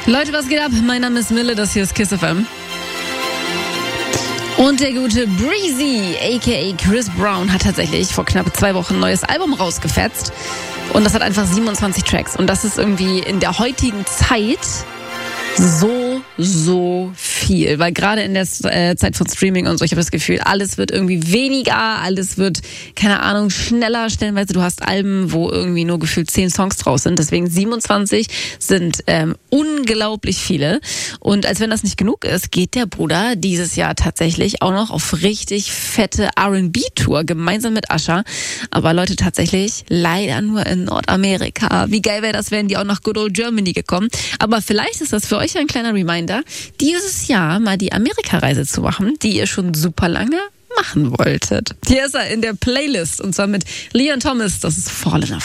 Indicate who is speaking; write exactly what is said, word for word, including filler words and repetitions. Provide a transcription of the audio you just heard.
Speaker 1: Leute, was geht ab? Mein Name ist Mille, das hier ist Kiss F M. Und der gute Breezy, aka Chris Brown, hat tatsächlich vor knapp zwei Wochen ein neues Album rausgefetzt. Und das hat einfach siebenundzwanzig Tracks. Und das ist irgendwie in der heutigen Zeit so, so viel. Weil gerade in der äh, Zeit von Streaming und so, ich habe das Gefühl, alles wird irgendwie weniger, alles wird, keine Ahnung, schneller. Stellenweise, du hast Alben, wo irgendwie nur gefühlt zehn Songs draus sind. Deswegen siebenundzwanzig sind ähm, unglaublich viele. Und als wenn das nicht genug ist, geht der Bruder dieses Jahr tatsächlich auch noch auf richtig fette R and B-Tour, gemeinsam mit Usher. Aber Leute, tatsächlich leider nur in Nordamerika. Wie geil wäre das, wären die auch nach Good Old Germany gekommen. Aber vielleicht ist das für euch ein kleiner Reminder, dieses Jahr mal die Amerika-Reise zu machen, die ihr schon super lange machen wolltet. Hier ist er in der Playlist und zwar mit Leon Thomas, das ist Fallen Enough.